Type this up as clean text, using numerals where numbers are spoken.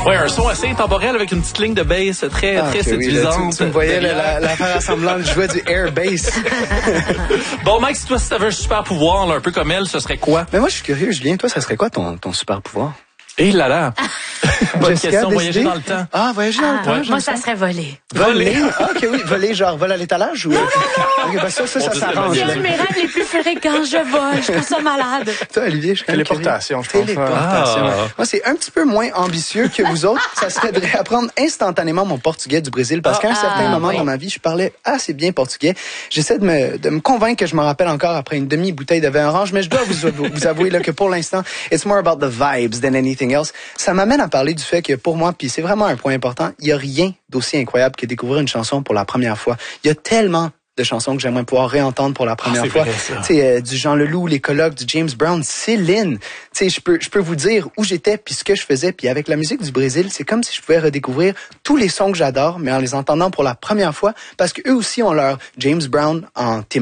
Ouais, un son assez intemporel avec une petite ligne de bass très séduisante. Oui, tu me voyais l'affaire assemblante, je jouais du air bass. Bon, Mike, si toi, si t'avais un super pouvoir, là, un peu comme elle, ce serait quoi? Mais moi, je suis curieux, Julien. Toi, ça serait quoi ton super pouvoir? Eh là là! Bonne question, voyager dans le temps. Ah, voyager dans le temps. Moi, ça serait voler. Voler? Ah, ok, oui, voler, genre vol à l'étalage ou... Non. Ok, ben ça s'arrange. C'est un de mes rêves les plus fréquents, je vole, je trouve ça malade. Toi, Olivier, je suis téléportation, je pense. Téléportation. Moi, c'est un petit peu moins ambitieux que vous autres. Ça serait de réapprendre instantanément mon portugais du Brésil parce qu'à un certain moment dans ma vie, je parlais assez bien portugais. J'essaie de me convaincre que je m'en rappelle encore après une demi-bouteille de vin orange, mais je dois vous avouer là, que pour l'instant, it's more about the vibes than anything else. Ça m'amène à parler du fait que pour moi, puis c'est vraiment un point important, il y a rien d'aussi incroyable que découvrir une chanson pour la première fois. Il y a tellement de chansons que j'aimerais pouvoir réentendre pour la première fois. Tu sais, du Jean Leloup, Les Colocs, du James Brown, Céline. Tu sais, je peux vous dire où j'étais puis ce que je faisais. Puis avec la musique du Brésil, c'est comme si je pouvais redécouvrir tous les sons que j'adore, mais en les entendant pour la première fois, parce que eux aussi ont leur James Brown en thématique.